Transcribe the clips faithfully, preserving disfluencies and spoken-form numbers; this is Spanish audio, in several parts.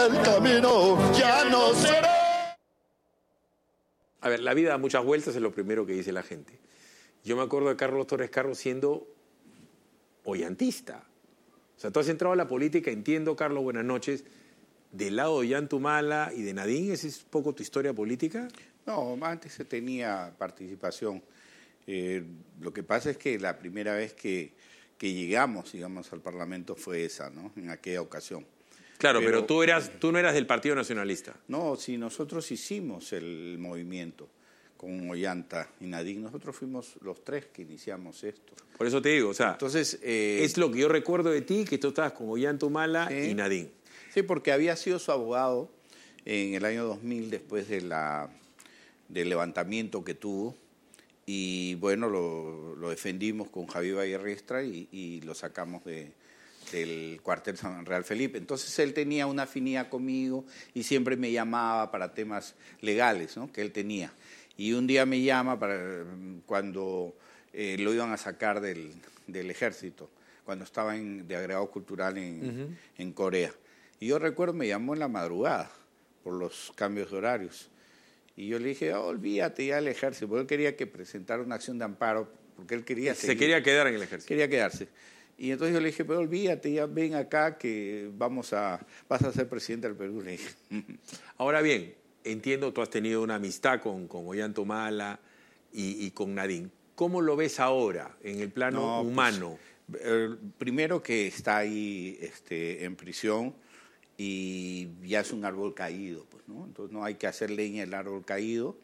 el camino ya no será. A ver, la vida da muchas vueltas, es lo primero que dice la gente. Yo me acuerdo de Carlos Torres Caro siendo ollantista. O sea, tú has entrado a la política, entiendo, Carlos, buenas noches, del lado de Ollantumala y de Nadine. ¿Esa es un poco tu historia política? No, antes se tenía participación. Eh, lo que pasa es que la primera vez que, que llegamos, digamos, al Parlamento fue esa, ¿no? En aquella ocasión. Claro, pero, pero tú, eras, tú no eras del Partido Nacionalista. No, sí, nosotros hicimos el movimiento con Ollanta y Nadine. Nosotros fuimos los tres que iniciamos esto. Por eso te digo, o sea, Entonces, eh, es lo que yo recuerdo de ti, que tú estabas con Ollantumala sí, y Nadine. Sí, porque había sido su abogado en el año dos mil después de la, del levantamiento que tuvo. Y bueno, lo, lo defendimos con Javier Vallerriestra y, y lo sacamos de, del cuartel San Real Felipe. Entonces él tenía una afinidad conmigo y siempre me llamaba para temas legales, ¿no?, que él tenía. Y un día me llama para cuando eh, lo iban a sacar del, del ejército, cuando estaba en, de agregado cultural en, uh-huh. en Corea. Y yo recuerdo, me llamó en la madrugada por los cambios de horarios. Y yo le dije, oh, olvídate ya del ejército, porque él quería que presentara una acción de amparo, porque él quería Se seguir. quería quedar en el ejército. Quería quedarse. Y entonces yo le dije, pero olvídate, ya ven acá que vamos a, vas a ser presidente del Perú. Le dije. Ahora bien, entiendo, tú has tenido una amistad con, con Ollantumala y, y con Nadine. ¿Cómo lo ves ahora en el plano no, humano? Pues, eh, primero que está ahí este, en prisión y ya es un árbol caído, pues, ¿no? Entonces no hay que hacer leña del árbol caído.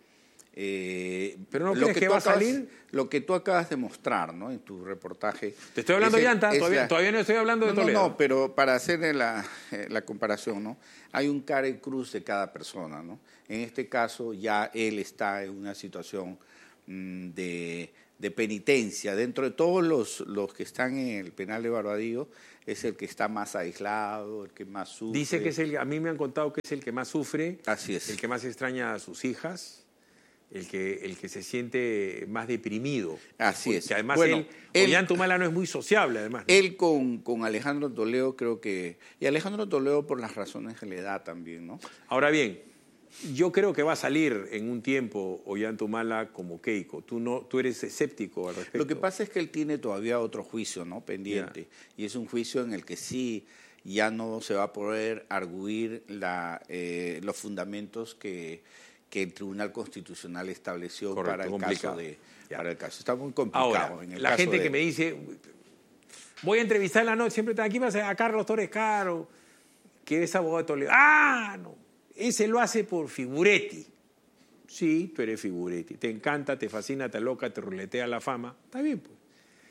Eh, ¿Pero no lo crees que, que va a acabas, salir? Lo que tú acabas de mostrar, ¿no?, en tu reportaje. Te estoy hablando de Ollanta, todavía, la... todavía no estoy hablando de no, Toledo. No, no, pero para hacer la, la comparación, ¿no?, hay un cara y cruz de cada persona, ¿no? En este caso ya él está en una situación mmm, de, de penitencia. Dentro de todos los, los que están en el penal de Barbadillo, es el que está más aislado, el que más sufre. Dice que es el, a mí me han contado que es el que más sufre. Así es. El que más extraña a sus hijas. El que, el que se siente más deprimido. Así porque es. Además, bueno, él, él, Ollantumala no es muy sociable, además, ¿no? Él con, con Alejandro Toledo creo que... Y Alejandro Toledo por las razones que le da también, ¿no? Ahora bien, yo creo que va a salir en un tiempo Ollantumala como Keiko. Tú, no, tú eres escéptico al respecto. Lo que pasa es que él tiene todavía otro juicio, ¿no?, pendiente. Yeah. Y es un juicio en el que sí ya no se va a poder arguir la, eh, los fundamentos que... que el Tribunal Constitucional estableció. Correcto, para, el caso de, para el caso. Está muy complicado. Ahora, en el la caso gente de... que me dice, voy a entrevistar la noche, siempre está aquí, vas a Carlos Torres Caro, que es abogado de Toledo. ¡Ah, no! Ese lo hace por figuretti. Sí, tú eres figuretti. Te encanta, te fascina, te aloca, te ruletea la fama. Está bien, pues.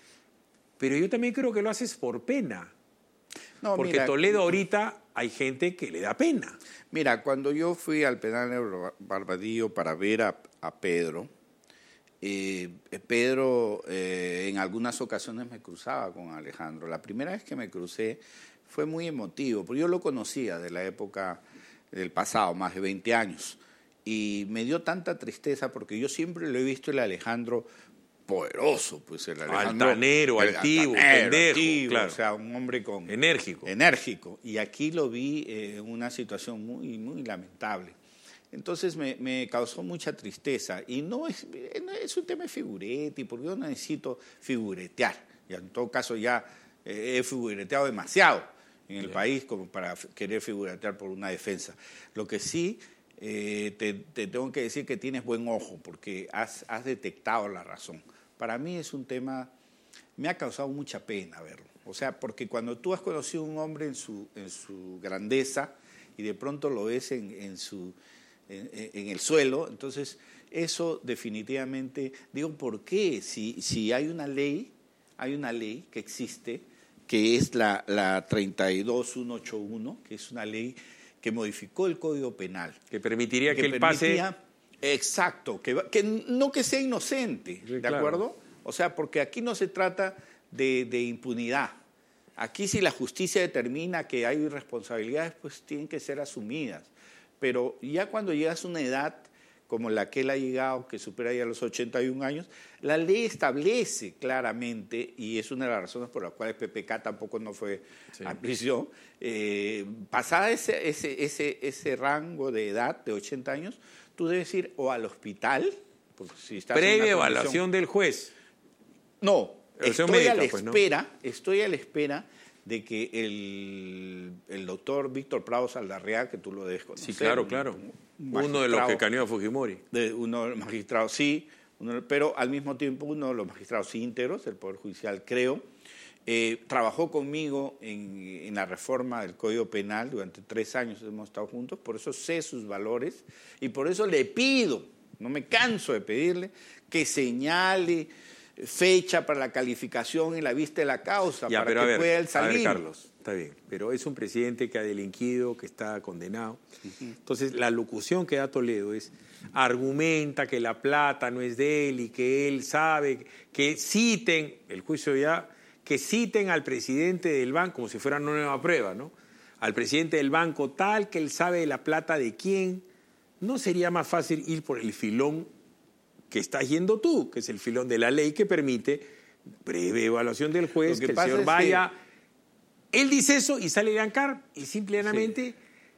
Pero yo también creo que lo haces por pena. No, porque mira, Toledo ahorita hay gente que le da pena. Mira, cuando yo fui al penal de Barbadillo para ver a, a Pedro, eh, Pedro eh, en algunas ocasiones me cruzaba con Alejandro. La primera vez que me crucé fue muy emotivo, porque yo lo conocía de la época del pasado, más de veinte años, y me dio tanta tristeza porque yo siempre lo he visto el Alejandro poderoso, pues el Alejandro, altanero, el altivo, altanero, pendejo, altivo, claro. O sea, un hombre con enérgico, enérgico. Y aquí lo vi en eh, una situación muy, muy lamentable. Entonces me, me causó mucha tristeza y no es, no es un tema de figuretti, porque yo no necesito figuretear. Y en todo caso ya eh, he figureteado demasiado en el Bien. país como para querer figuretear por una defensa. Lo que sí eh, te, te tengo que decir que tienes buen ojo porque has, has detectado la razón. Para mí es un tema, me ha causado mucha pena verlo. O sea, porque cuando tú has conocido a un hombre en su, en su grandeza y de pronto lo ves en, en, su, en, en el suelo, entonces eso definitivamente, digo, ¿por qué? Si, si hay una ley, hay una ley que existe, que es la, la treinta y dos mil ciento ochenta y uno, que es una ley que modificó el Código Penal. Que permitiría que, que él permitía, pase... Exacto, que, que no que sea inocente, sí, ¿de claro. acuerdo? O sea, porque aquí no se trata de, de impunidad. Aquí si la justicia determina que hay irresponsabilidades, pues tienen que ser asumidas. Pero ya cuando llegas a una edad como la que él ha llegado, que supera ya los ochenta y un años, la ley establece claramente, y es una de las razones por las cuales P P K tampoco no fue sí. a prisión, eh, pasada ese, ese, ese, ese rango de edad de ochenta años, tú debes ir o al hospital, porque si estás previa en una evaluación condición, del juez. No, estoy, médica, a la pues, espera, ¿no? estoy a la espera de que el, el doctor Víctor Prado Saldarriaga, que tú lo debes conocer. Sí, claro, claro. Uno de los que caneó a Fujimori. De uno de los magistrados, sí, uno, pero al mismo tiempo uno de los magistrados íntegros del Poder Judicial, creo, eh, trabajó conmigo en, en la reforma del Código Penal durante tres años, hemos estado juntos, por eso sé sus valores y por eso le pido, no me canso de pedirle, que señale fecha para la calificación en la vista de la causa, ya, para pero que a ver, pueda él salir. A ver, Carlos, está bien, pero es un presidente que ha delinquido, que está condenado. Uh-huh. Entonces, la locución que da Toledo es, argumenta que la plata no es de él y que él sabe, que citen, el juicio ya, que citen al presidente del banco, como si fuera una nueva prueba, ¿no? Al presidente del banco tal, que él sabe de la plata de quién. ¿No sería más fácil ir por el filón que estás yendo tú, que es el filón de la ley que permite breve evaluación del juez, que, que el señor vaya... Que... Él dice eso y sale Elian Carp y simplemente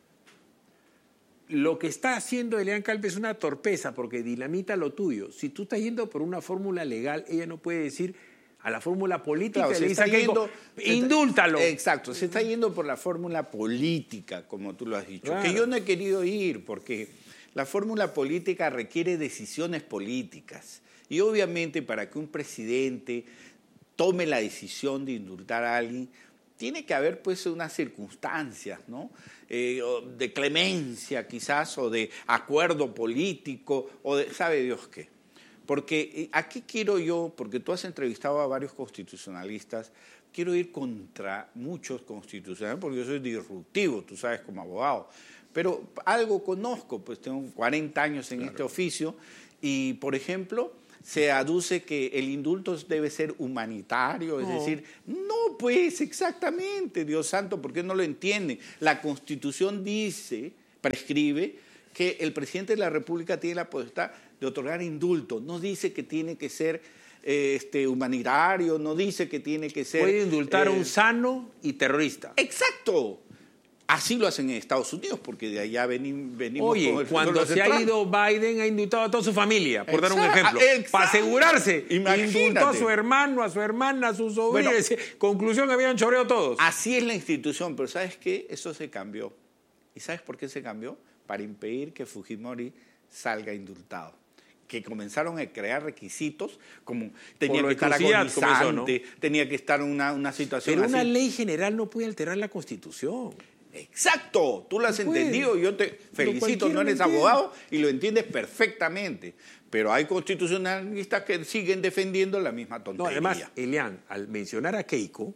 sí. lo que está haciendo Elian Carp es una torpeza porque dinamita lo tuyo. Si tú estás yendo por una fórmula legal, ella no puede decir a la fórmula política, claro, le dice a Keiko, indúltalo. Exacto, se está yendo por la fórmula política, como tú lo has dicho, claro. que yo no he querido ir porque... La fórmula política requiere decisiones políticas y obviamente para que un presidente tome la decisión de indultar a alguien tiene que haber pues unas circunstancias, ¿no? Eh, de clemencia quizás o de acuerdo político o de sabe Dios qué. Porque aquí quiero yo, porque tú has entrevistado a varios constitucionalistas, quiero ir contra muchos constitucionalistas porque yo soy disruptivo, tú sabes, como abogado. Pero algo conozco, pues tengo cuarenta años en claro. este oficio y, por ejemplo, se aduce que el indulto debe ser humanitario, es no. decir, no, pues exactamente, Dios santo, ¿por qué no lo entienden? La Constitución dice, prescribe, que el presidente de la República tiene la potestad de otorgar indulto, no dice que tiene que ser eh, este, humanitario, no dice que tiene que ser... Puede indultar eh, a un sano y terrorista. ¡Exacto! Así lo hacen en Estados Unidos, porque de allá venimos... venimos Oye, con el cuando se ha ido Biden ha indultado a toda su familia, por exacto, dar un ejemplo. Exacto. Para asegurarse, imagínate. Indultó a su hermano, a su hermana, a su sobrino. Bueno, conclusión, habían choreado todos. Así es la institución, pero ¿sabes qué? Eso se cambió. ¿Y sabes por qué se cambió? Para impedir que Fujimori salga indultado. Que comenzaron a crear requisitos, como tenía que estar agonizante, ¿no? tenía que estar en una, una situación Pero así. Una ley general no puede alterar la Constitución. Exacto, tú lo has no entendido, yo te felicito, no eres abogado y lo entiendes perfectamente, pero hay constitucionalistas que siguen defendiendo la misma tontería. No, además, Elian, al mencionar a Keiko,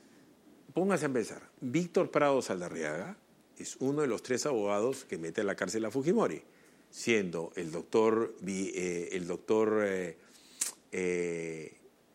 póngase a pensar, Víctor Prado Saldarriaga es uno de los tres abogados que mete a la cárcel a Fujimori, siendo el doctor, eh, el doctor eh, eh,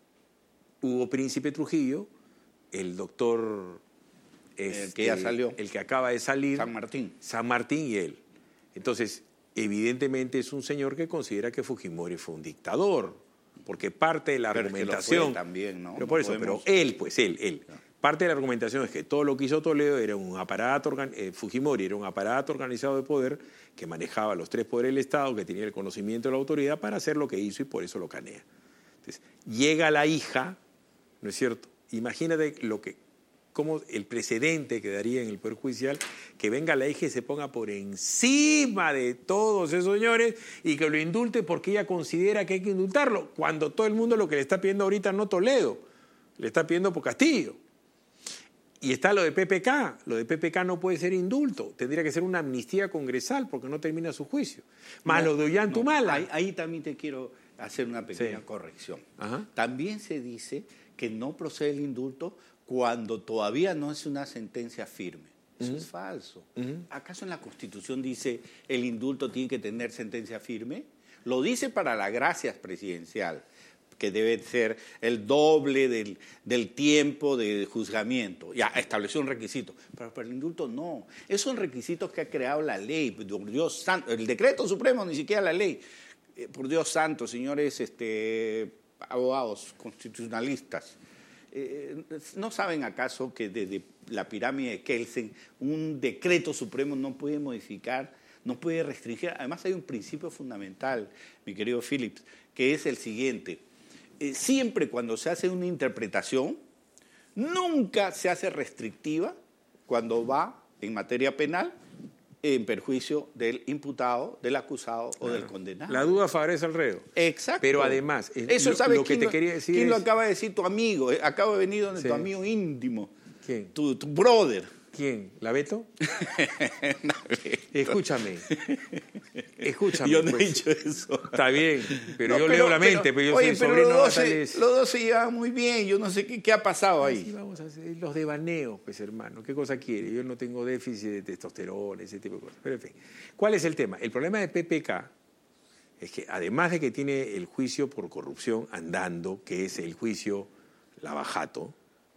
Hugo Príncipe Trujillo, el doctor... Este, el que ya salió. El que acaba de salir. San Martín. San Martín y él. Entonces, evidentemente es un señor que considera que Fujimori fue un dictador, porque parte de la pero argumentación... Es que lo fue también, ¿no? Pero por no eso, podemos... pero él, pues él, él. No. Parte de la argumentación es que todo lo que hizo Toledo era un aparato, eh, Fujimori era un aparato organizado de poder que manejaba los tres poderes del Estado, que tenía el conocimiento de la autoridad para hacer lo que hizo y por eso lo canea. Entonces, llega la hija, ¿no es cierto? Imagínate lo que... cómo el precedente quedaría en el Poder Judicial, que venga la hija y se ponga por encima de todos esos señores y que lo indulte porque ella considera que hay que indultarlo, cuando todo el mundo lo que le está pidiendo ahorita no Toledo, le está pidiendo por Castillo. Y está lo de P P K, lo de P P K no puede ser indulto, tendría que ser una amnistía congresal porque no termina su juicio. Más no, lo de Ollantumala. No, ahí, ahí también te quiero hacer una pequeña sí. corrección. Ajá. También se dice que no procede el indulto cuando todavía no es una sentencia firme. Eso uh-huh. es falso. Uh-huh. ¿Acaso en la Constitución dice el indulto tiene que tener sentencia firme? Lo dice para la gracia presidencial, que debe ser el doble del, del tiempo de juzgamiento. Ya estableció un requisito, pero para el indulto no. Esos son requisitos que ha creado la ley, por Dios santo, el decreto supremo, ni siquiera la ley. Eh, por Dios santo, señores este, abogados constitucionalistas, eh, ¿no saben acaso que desde la pirámide de Kelsen un decreto supremo no puede modificar, no puede restringir? Además hay un principio fundamental, mi querido Phillips, que es el siguiente. Eh, siempre cuando se hace una interpretación, nunca se hace restrictiva cuando va en materia penal en perjuicio del imputado, del acusado o claro. del condenado. La duda favorece al reo. Exacto. Pero además, eso lo, sabe lo que quién te lo, quería decir ¿quién es... lo acaba de decir? Tu amigo. Acabo de venir donde sí. tu amigo íntimo. ¿Quién? Tu, tu brother. ¿Quién? ¿La Beto? Escúchame. Escúchame. Yo no pues. he dicho eso. Está bien, pero no, yo pero, leo la mente, pero, pero yo oye, soy pero sobrino los dos, de se, Natales. los dos se llevan muy bien. Yo no sé qué, qué ha pasado ahí. Sí, vamos a hacer los devaneos, pues hermano. ¿Qué cosa quiere? Yo no tengo déficit de testosterona, ese tipo de cosas. Pero en fin, ¿cuál es el tema? El problema de P P K es que además de que tiene el juicio por corrupción andando, que es el juicio Lavajato,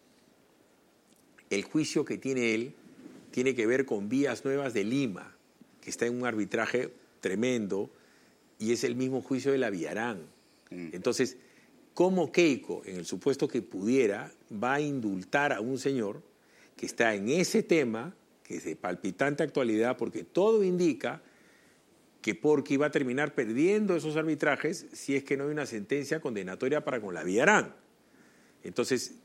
el juicio que tiene él tiene que ver con Vías Nuevas de Lima, que está en un arbitraje tremendo, y es el mismo juicio de la Villarán. Mm. Entonces, ¿cómo Keiko, en el supuesto que pudiera, va a indultar a un señor que está en ese tema, que es de palpitante actualidad, porque todo indica que Porky va a terminar perdiendo esos arbitrajes si es que no hay una sentencia condenatoria para con la Villarán? Entonces,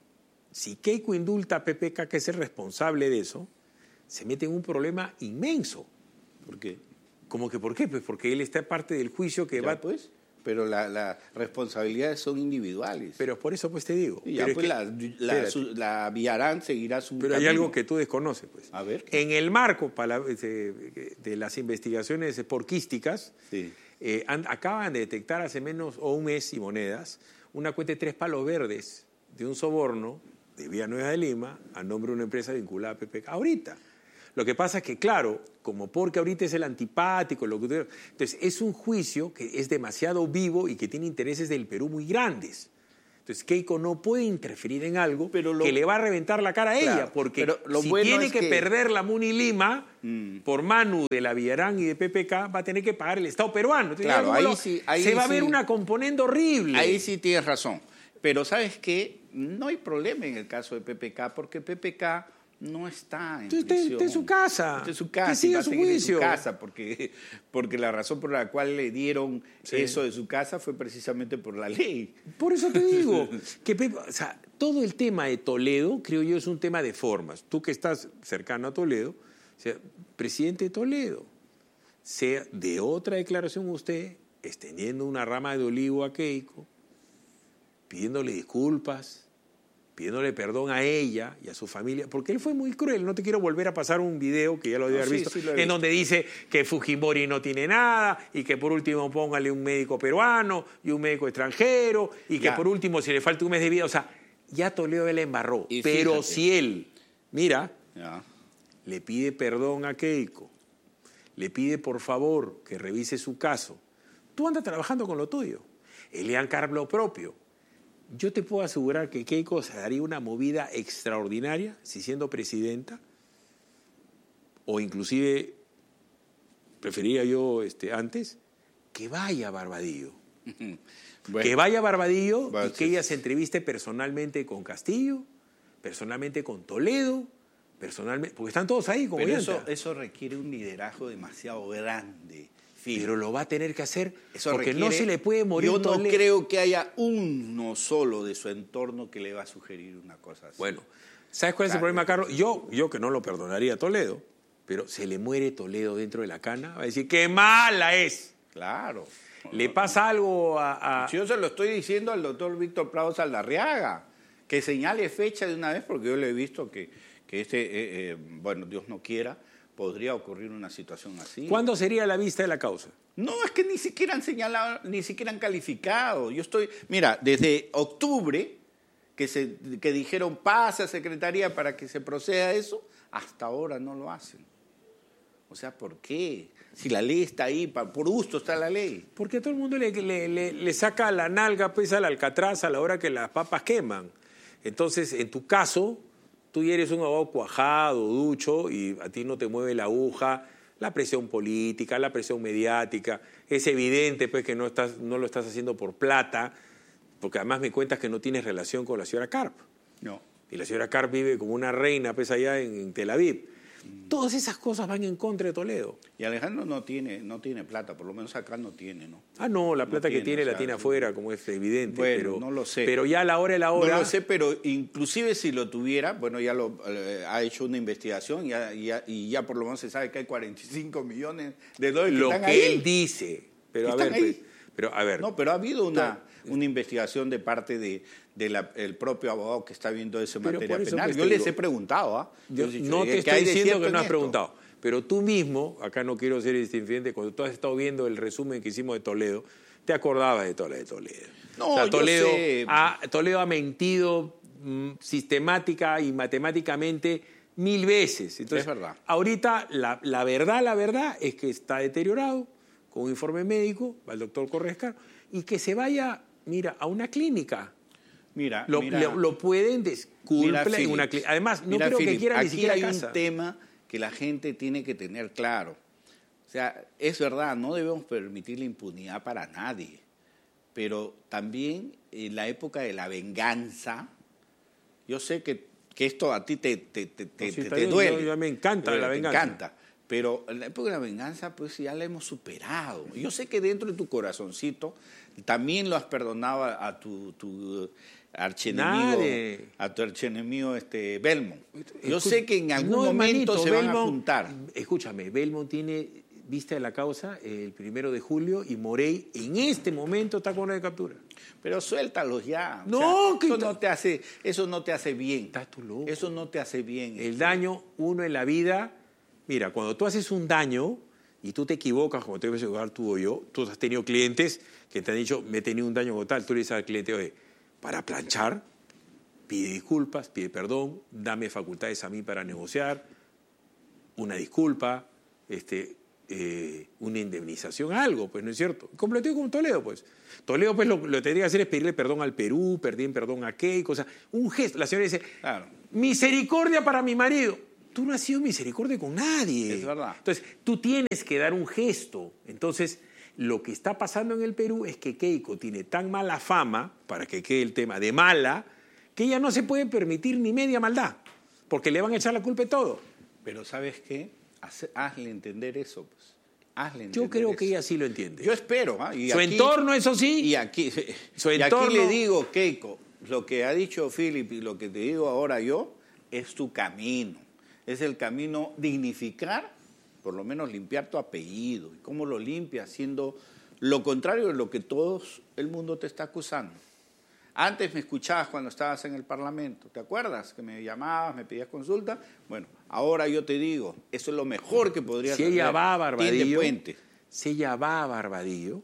si Keiko indulta a P P K, que es el responsable de eso, se mete en un problema inmenso. ¿Por qué? ¿Cómo que por qué? Pues porque él está parte del juicio que ya, va... pues, pero las la responsabilidades son individuales. Pero por eso pues te digo. Y ya pero pues es que, la, la, su, espérate. la Villarán seguirá su Pero camino. hay algo que tú desconoces, pues. A ver. En el marco para, de, de las investigaciones porquísticas, sí. eh, han, acaban de detectar hace menos o un mes y monedas una cuenta de tres palos verdes de un soborno de Vía Nueva de Lima a nombre de una empresa vinculada a P P K. Ahorita. Lo que pasa es que, claro, como porque ahorita es el antipático, lo que, entonces es un juicio que es demasiado vivo y que tiene intereses del Perú muy grandes. Entonces Keiko no puede interferir en algo pero lo, que le va a reventar la cara a claro, ella, porque lo si bueno tiene es que, que perder la Muni Lima mm. por Manu de la Villarán y de P P K, va a tener que pagar el Estado peruano. Entonces, claro, ahí lo, sí, ahí se va sí, a ver una componente horrible. Ahí sí tienes razón. Pero ¿sabes qué? No hay problema en el caso de P P K, porque P P K no está en prisión. Está en su casa. Está en su casa. Que siga su juicio. En su casa, porque, porque la razón por la cual le dieron sí. eso de su casa fue precisamente por la ley. Por eso te digo, que o sea, todo el tema de Toledo, creo yo, es un tema de formas. Tú que estás cercano a Toledo, o sea, presidente de Toledo, sea de otra declaración usted, extendiendo una rama de olivo a Keiko, pidiéndole disculpas, pidiéndole perdón a ella y a su familia, porque él fue muy cruel. No te quiero volver a pasar un video que ya lo había no, visto, sí, sí lo en visto. Donde dice que Fujimori no tiene nada y que por último póngale un médico peruano y un médico extranjero y que ya. por último si le falta un mes de vida, o sea, ya Toledo le embarró. Y pero fíjate. Si él, mira, ya. le pide perdón a Keiko, le pide por favor que revise su caso, tú andas trabajando con lo tuyo, él le encarga lo propio. Yo te puedo asegurar que Keiko se daría una movida extraordinaria si siendo presidenta, o inclusive, preferiría yo este, antes, que vaya a Barbadillo. Bueno, que vaya a Barbadillo y que ella se entreviste personalmente con Castillo, personalmente con Toledo, personalmente, porque están todos ahí como Pero eso, eso requiere un liderazgo demasiado grande. Pero lo va a tener que hacer Eso porque requiere, no se le puede morir. Yo no Toledo. creo que haya uno solo de su entorno que le va a sugerir una cosa así. Bueno, ¿sabes cuál es el problema, Carlos? Yo, yo que no lo perdonaría a Toledo, pero se le muere Toledo dentro de la cana, va a decir, ¡qué mala es! Claro. Le pasa algo a... a... Yo se lo estoy diciendo al doctor Víctor Prado Saldarriaga, que señale fecha de una vez, porque yo le he visto que, que este, eh, eh, bueno, Dios no quiera, podría ocurrir una situación así. ¿Cuándo sería la vista de la causa? No, es que ni siquiera han señalado, ni siquiera han calificado. Yo estoy, mira, desde octubre, que, se, que dijeron pase a Secretaría para que se proceda a eso, hasta ahora no lo hacen. O sea, ¿por qué? Si la ley está ahí, por gusto está la ley. Porque a todo el mundo le, le, le, le saca la nalga, pues, al alcatraz a la hora que las papas queman. Entonces, en tu caso, tú ya eres un abogado cuajado, ducho, y a ti no te mueve la aguja, la presión política, la presión mediática. Es evidente, pues, que no, estás, no lo estás haciendo por plata, porque además me cuentas que no tienes relación con la señora Karp. No. Y la señora Karp vive como una reina, pues, allá en, en Tel Aviv. Todas esas cosas van en contra de Toledo. Y Alejandro no tiene, no tiene plata, por lo menos acá no tiene, ¿no? Ah, no, la plata no que tiene, tiene la o sea, tiene afuera, como es evidente. Bueno, pero, no lo sé. Pero ya a la hora de la hora... No lo sé, pero inclusive si lo tuviera, bueno, ya lo eh, ha hecho una investigación y ya, ya, y ya por lo menos se sabe que hay cuarenta y cinco millones de dólares que lo están que ahí. él dice. Pero a Están ver, ahí. pues, pero a ver. No, pero ha habido una, una investigación de parte de, de la, el propio abogado que está viendo esa Pero materia por eso, penal. pues, Yo te les digo, he preguntado, ¿ah? Yo Les he dicho, no ¿qué te estoy hay de diciendo cierto que en no has esto? preguntado, pero tú mismo, acá no quiero ser infidente, cuando tú has estado viendo el resumen que hicimos de Toledo, te acordabas de toda la de Toledo. No, o sea, yo Toledo, sé. Ha, Toledo ha mentido mm, sistemática y matemáticamente mil veces. Entonces, Es verdad. Ahorita la, la verdad, la verdad es que está deteriorado con un informe médico, va el doctor Correscar, y que se vaya, mira, a una clínica. Mira, Lo, mira, lo, lo pueden desculpar en una clínica. Además, no mira, creo Philip, que quieran ni aquí siquiera hay casa. un tema que la gente tiene que tener claro. O sea, es verdad, no debemos permitir la impunidad para nadie, pero también en la época de la venganza, yo sé que, que esto a ti te, te, te, No, te, sí, te, está te bien, duele. yo- yo me encanta Te la duele, te venganza. encanta. Pero en la época de la venganza, pues ya la hemos superado. Yo sé que dentro de tu corazoncito también lo has perdonado a, a tu, tu archienemigo, Nadie. a tu archienemigo este, Belmont. Yo Escu- sé que en algún No, momento hermanito, se van a Belmont- juntar. Escúchame, Belmont tiene vista de la causa el primero de julio y Morey en este momento está con orden de captura. Pero suéltalos ya. O No, sea, que- eso no te hace, eso no te hace bien. Estás tú loco. Eso no te hace bien. El daño, uno en la vida. Mira, cuando tú haces un daño y tú te equivocas, como te voy a equivocar tú o yo, tú has tenido clientes que te han dicho, me he tenido un daño como tal. Tú le dices al cliente, oye, para planchar, pide disculpas, pide perdón, dame facultades a mí para negociar, una disculpa, este, eh, una indemnización, algo, pues, ¿no es cierto? Completó con Toledo, pues. Toledo, pues, lo, lo que tendría que hacer es pedirle perdón al Perú, pedir perdón a Keiko, o sea, un gesto. La señora dice, Claro. misericordia para mi marido. Tú no has sido misericordia con nadie. Es verdad. Entonces, tú tienes que dar un gesto. Entonces, lo que está pasando en el Perú es que Keiko tiene tan mala fama, para que quede el tema de mala, que ella no se puede permitir ni media maldad, porque le van a echar la culpa de todo. Pero ¿sabes qué? Hace- hazle entender eso, pues. Hazle entender Yo creo eso. que ella sí lo entiende. Yo espero. ¿ah? Y Su aquí- entorno, eso sí. Y aquí, Su y entorno- aquí le digo, Keiko, lo que ha dicho Philip y lo que te digo ahora yo, es tu camino. Es el camino dignificar, por lo menos limpiar tu apellido. ¿Y cómo lo limpias? Haciendo lo contrario de lo que todo el mundo te está acusando. Antes me escuchabas cuando estabas en el Parlamento, ¿te acuerdas? Que me llamabas, me pedías consulta. Bueno, ahora yo te digo, eso es lo mejor que podrías Si hacer. ella va a Tiende Barbadillo, puente. si ella va a Barbadillo,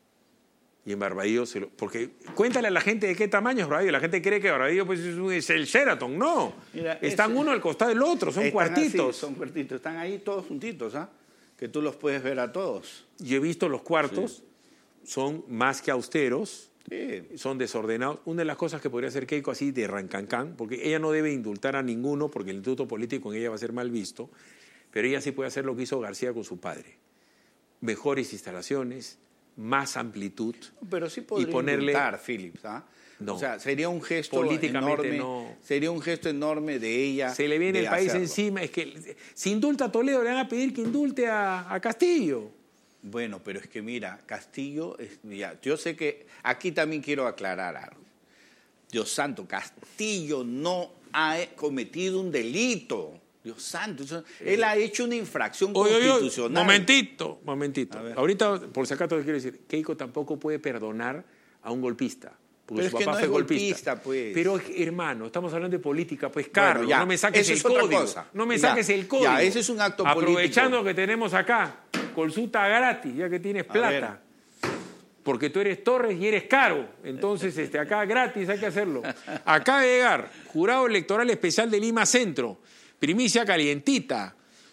y en Barbadillo se lo... Porque cuéntale a la gente de qué tamaño es Barbadillo. La gente cree que Barbadillo pues, es, un- es el Sheraton. No. Mira, Están ese- uno al costado del otro. Son Están cuartitos. así, son cuartitos, están ahí todos juntitos, ¿ah? Que tú los puedes ver a todos. Yo he visto los cuartos. Son más que austeros. Sí. Son desordenados. Una de las cosas que podría hacer Keiko así de rancancán, porque ella no debe indultar a ninguno, porque el instituto político en ella va a ser mal visto, pero ella sí puede hacer lo que hizo García con su padre. Mejores instalaciones, más amplitud. Pero sí podría Y ponerle- indultar, Phillips, ¿ah? No. O sea, sería un gesto Políticamente enorme, no. sería un gesto enorme de ella. Se le viene de el país hacerlo. encima. Es que si indulta a Toledo, le van a pedir que indulte a, a Castillo. Bueno, pero es que mira, Castillo, es, ya, yo sé que aquí también quiero aclarar algo. Dios santo, Castillo no ha cometido un delito. Dios santo, eso- él ha hecho una infracción Oye, oye, constitucional. momentito, momentito. A ver. Ahorita, por si acaso, quiero decir, Keiko tampoco puede perdonar a un golpista. Porque Pero su es que papá no fue es golpista. golpista, pues. Pero, hermano, estamos hablando de política, pues, Carlos. Bueno, ya, no me saques eso el es otra código. cosa. No me Ya, saques el código. ya, ese es un acto político. Aprovechando que tenemos acá consulta gratis, ya que tienes A plata. Porque tú eres Torres y eres caro. Entonces, este, acá gratis hay que hacerlo. Acaba de llegar, Jurado Electoral Especial de Lima Centro. Primicia calientita.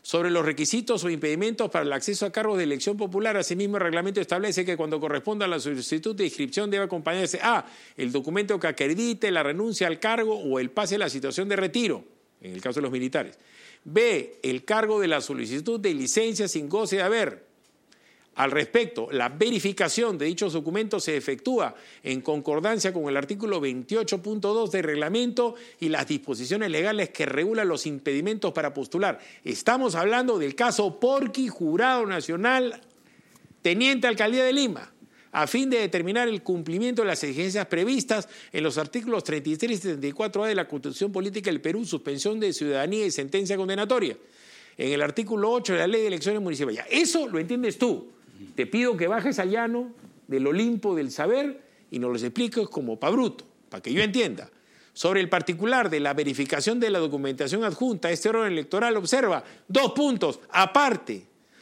Sobre los requisitos o impedimentos para el acceso a cargos de elección popular, asimismo el reglamento establece que cuando corresponda a la solicitud de inscripción debe acompañarse a el documento que acredite la renuncia al cargo o el pase de la situación de retiro, en el caso de los militares. B, el cargo de la solicitud de licencia sin goce de haber. Al respecto, la verificación de dichos documentos se efectúa en concordancia con el artículo veintiocho punto dos del reglamento y las disposiciones legales que regulan los impedimentos para postular. Estamos hablando del caso Porqui, Jurado Nacional, Teniente Alcaldía de Lima, a fin de determinar el cumplimiento de las exigencias previstas en los artículos treinta y tres y treinta y cuatro A de la Constitución Política del Perú, suspensión de ciudadanía y sentencia condenatoria. En el artículo ocho de la Ley de Elecciones Municipales. Eso lo entiendes tú. Te pido que bajes al llano del Olimpo del saber y nos los expliques como pa' bruto, para que yo entienda. Sobre el particular de la verificación de la documentación adjunta a este órgano electoral, observa dos puntos, aparte.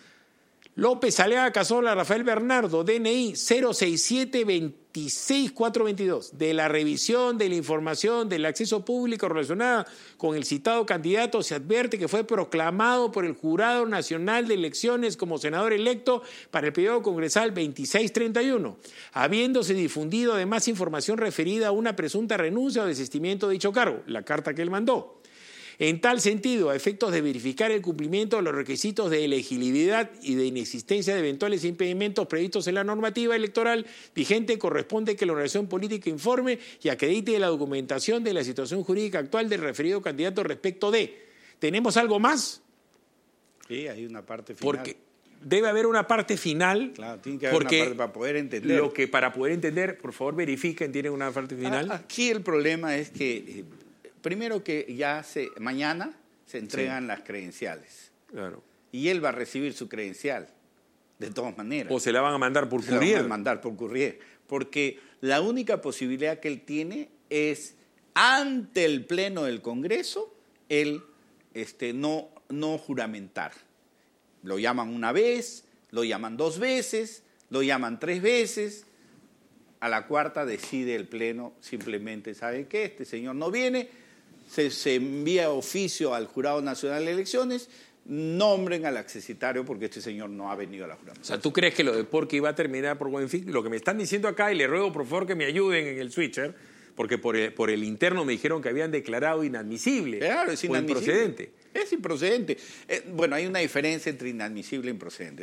López Aleaga Casola, Rafael Bernardo, D N I cero seis siete dos seis cuatro dos dos, de la revisión de la información del acceso público relacionada con el citado candidato, se advierte que fue proclamado por el Jurado Nacional de Elecciones como senador electo para el periodo congresal veintiséis treinta y uno, habiéndose difundido además información referida a una presunta renuncia o desistimiento de dicho cargo, la carta que él mandó. En tal sentido, a efectos de verificar el cumplimiento de los requisitos de elegibilidad y de inexistencia de eventuales impedimentos previstos en la normativa electoral vigente, corresponde que la organización política informe y acredite la documentación de la situación jurídica actual del referido candidato respecto de. ¿Tenemos algo más? Sí, hay una parte final. Porque debe haber una parte final. Claro, tiene que haber porque una parte para poder entender. Lo que para poder entender, por favor, verifiquen, ¿tienen una parte final? Aquí el problema es que... Eh, Primero que ya se, mañana se entregan sí. las credenciales. Claro. Y él va a recibir su credencial, de todas maneras. O se la van a mandar por courier. Se la van a mandar por courier. Porque la única posibilidad que él tiene es, ante el Pleno del Congreso, él este, no, no juramentar. Lo llaman una vez, lo llaman dos veces, lo llaman tres veces. A la cuarta decide el Pleno, simplemente, ¿sabe qué? Este señor no viene. Se, se envía oficio al Jurado Nacional de Elecciones, nombren al accesitario porque este señor no ha venido a la juramentación. O sea, ¿tú crees que lo de Porqui va a terminar por buen fin? Lo que me están diciendo acá, y le ruego por favor que me ayuden en el switcher, porque por el, por el interno me dijeron que habían declarado inadmisible. Claro, es inadmisible. O improcedente. Es improcedente. Eh, bueno, hay una diferencia entre inadmisible e improcedente.